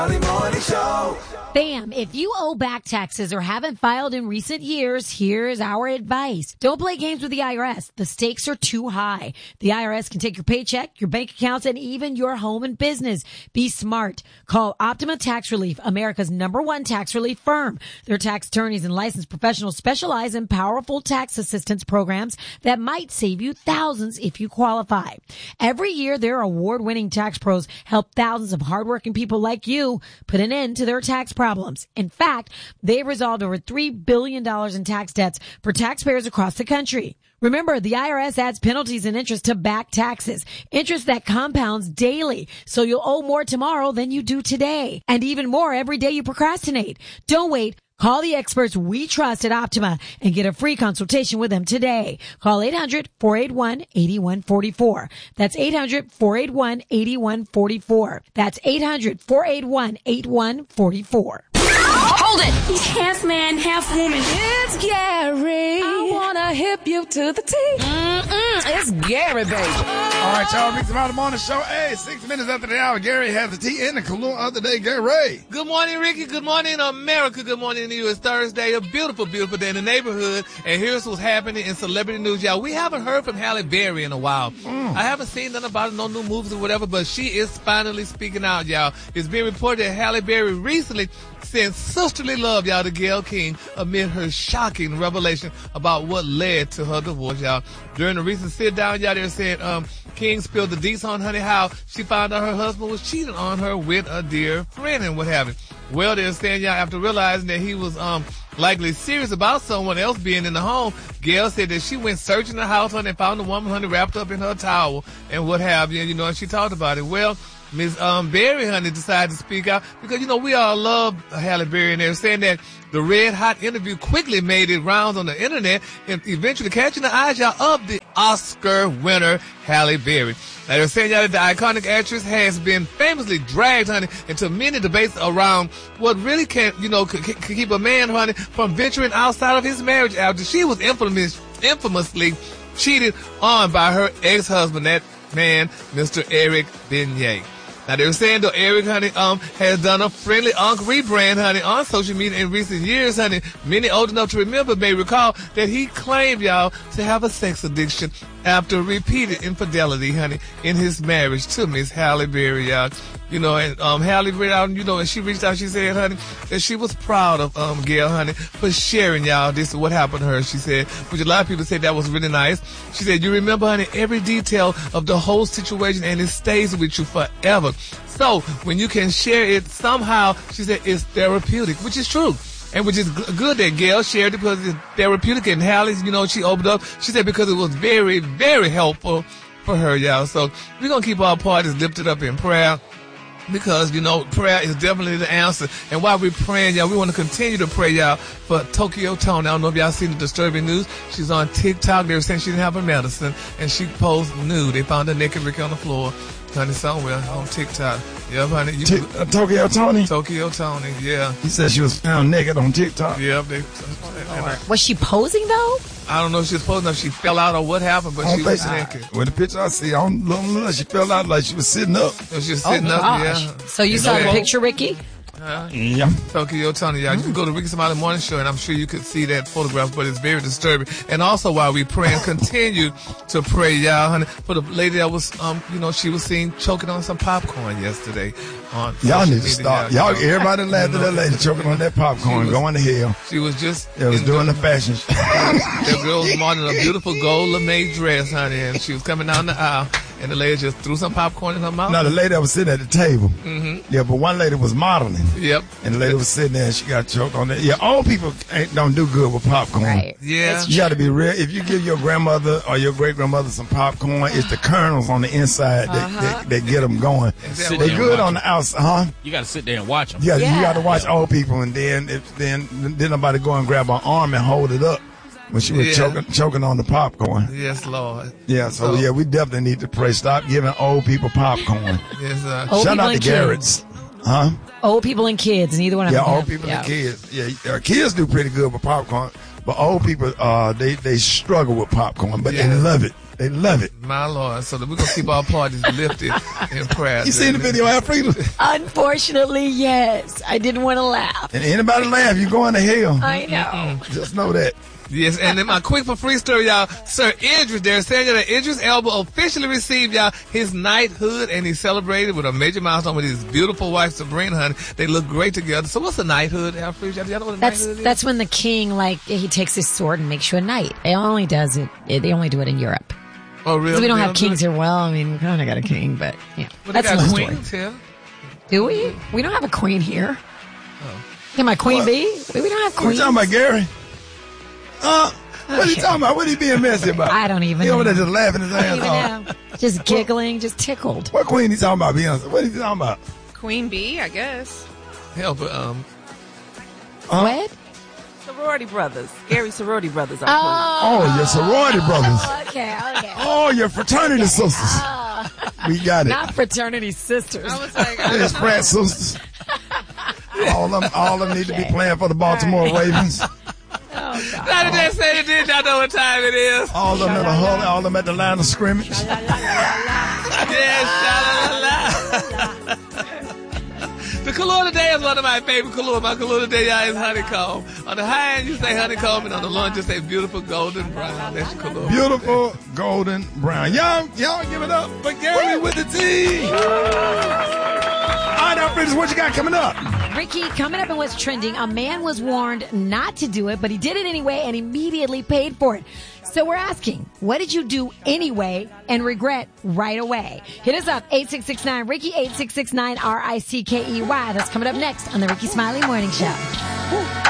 Bam, if you owe back taxes or haven't filed in recent years, here's our advice. Don't play games with the IRS. The stakes are too high. The IRS can take your paycheck, your bank accounts, and even your home and business. Be smart. Call Optima Tax Relief, America's #1 tax relief firm. Their tax attorneys and licensed professionals specialize in powerful tax assistance programs that might save you thousands if you qualify. Every year, their award-winning tax pros help thousands of hardworking people like you put an end to their tax problems. In fact, they've resolved over $3 billion in tax debts for taxpayers across the country. Remember, the IRS adds penalties and interest to back taxes, interest that compounds daily, so you'll owe more tomorrow than you do today, and even more every day you procrastinate. Don't wait. Call the experts we trust at Optima and get a free consultation with them today. Call 800-481-8144. That's 800-481-8144. That's 800-481-8144. Hold it! He's half man, half woman. It's Gary. I wanna hip you to the T. It's Gary, baby. All right, y'all. Rick Smiley Morning Show. Hey, 6 minutes after the hour, Gary has the tea in the cologne of the day. Gary. Good morning, Ricky. Good morning, America. Good morning to you. It's Thursday, a beautiful, beautiful day in the neighborhood. And here's what's happening in celebrity news, y'all. We haven't heard from Halle Berry in a while. I haven't seen nothing about it, no new movies or whatever, but she is finally speaking out, y'all. It's being reported that Halle Berry recently sent sisterly love, y'all, to Gayle King amid her shocking revelation about what led to her divorce, y'all. During the recent sit-down, y'all, they said King spilled the deets on Honey how she found out her husband was cheating on her with a dear friend and what have you. Well, they're saying, y'all, after realizing that he was likely serious about someone else being in the home, Gayle said that she went searching the house, honey, and found the woman, honey, wrapped up in her towel and what have you, and she talked about it. Well, Ms. Berry, honey, decided to speak out because, we all love Halle Berry, and they're saying that the red hot interview quickly made it rounds on the internet and eventually catching the eyes, y'all, of the Oscar winner, Halle Berry. Now, they're saying, y'all, that the iconic actress has been famously dragged, honey, into many debates around what really can keep a man, honey, from venturing outside of his marriage after she was infamously cheated on by her ex-husband, that man, Mr. Eric Benet. Now, they were saying, though, Eric, honey, has done a friendly rebrand, honey, on social media in recent years, honey. Many old enough to remember may recall that he claimed, y'all, to have a sex addiction after repeated infidelity, honey, in his marriage to Miss Halle Berry, y'all. And Halle reached out, and she reached out, she said, honey, that she was proud of Gayle, honey, for sharing, y'all, this is what happened to her, she said, which a lot of people said that was really nice. She said, you remember, honey, every detail of the whole situation, and it stays with you forever. So, when you can share it somehow, she said, it's therapeutic, which is true. And which is good that Gayle shared it because it's therapeutic, and Halle, she opened up, she said, because it was very, very helpful for her, y'all. So, we're going to keep our parties lifted up in prayer. Because, prayer is definitely the answer. And while we're praying, y'all, we want to continue to pray, y'all, for Tokyo Toni. I don't know if y'all seen the disturbing news. She's on TikTok. They were saying she didn't have her medicine, and she posed nude. They found her naked Ricky on the floor, honey, somewhere on TikTok. Yeah, honey. Tokyo Toni? Tokyo Toni, yeah. He said she was found naked on TikTok. Yeah. Was she posing, though? I don't know if she was posing, if she fell out or what happened, but she was naked. With the picture I see, I don't know, she fell out like she was sitting up. She was sitting up, yeah. So you saw the picture, Ricky? Yeah. Tokyo Toni, y'all. You can go to Ricky Smiley Morning Show, and I'm sure you could see that photograph, but it's very disturbing. And also, while we pray and continue to pray, y'all, honey, for the lady that was, she was seen choking on some popcorn yesterday. Y'all need to stop. Y'all, everybody laughed at that lady choking on that popcorn, going to hell. She was just... It was doing the fashion show. That girl was modeling a beautiful gold lame dress, honey, and she was coming down the aisle, and the lady just threw some popcorn in her mouth. No, the lady that was sitting at the table. Mm-hmm. Yeah, but one lady was modeling. Yep. And the lady was sitting there, and she got choked on that. Yeah, old people don't do good with popcorn. Right. Yeah. You got to be real. If you give your grandmother or your great-grandmother some popcorn, it's the kernels on the inside that get them going. They good on the outside, huh? You got to sit there and watch them. Yeah, you got to watch old people, and then nobody go and grab her arm and hold it up when she was choking on the popcorn. Yes, Lord. Yeah, so we definitely need to pray. Stop giving old people popcorn. Yes, Shout out to Garrett's. Huh? Old people and kids, neither one of them. Yeah, old people and kids. Yeah, kids do pretty good with popcorn, but old people, they struggle with popcorn, but they love it. They love it. My Lord. So we're going to keep our parties lifted in prayer. You seen the video, Alfreda? Unfortunately, yes. I didn't want to laugh. And anybody laugh, you're going to hell. I know. Just know that. Yes, and then my quick for free story, y'all. Sir Idris, they're saying that Idris Elba officially received, y'all, his knighthood, and he celebrated with a major milestone with his beautiful wife, Sabrina, honey. They look great together. So what's a knighthood, Alfred? Y'all know what a knighthood is? That's when the king, like, he takes his sword and makes you a knight. They only do it in Europe. Oh, really? 'Cause we don't have kings here. Well, I mean, we kind of got a king, but yeah. Well, they that's got another queens story. here. Do we? We don't have a queen here. Can my queen be? We don't have What queens. you talking about, Gary? What are you talking about? What are you being messy about? I don't even He over know. there just laughing his I ass don't off. even know. Just giggling, just tickled. What queen he talking about, Beyonce? What are you talking about? Queen Bee, I guess. Hell, but, What? Sorority brothers. Gary sorority brothers. Oh, your sorority brothers. Okay. Oh, your fraternity sisters. We got it. Not fraternity sisters. I was like, It's frat sisters. All of them need to be playing for the Baltimore Ravens. Daddy just said it, did y'all know what time it is? All of them at the huddle, all of them at the line of scrimmage. Yes, sha-la-la-la. The color today is one of my favorite colors. My color today, y'all, is honeycomb. On the high end, you say honeycomb, and on the low end, you say beautiful golden brown. That's your color. Beautiful golden brown. Y'all give it up for Gary with the T. All right, Alfred, what you got coming up? Ricky, coming up in what's trending, a man was warned not to do it, but he did it anyway and immediately paid for it. So we're asking, what did you do anyway and regret right away? Hit us up, 8669 Ricky, 8669 RICKEY. That's coming up next on the Ricky Smiley Morning Show.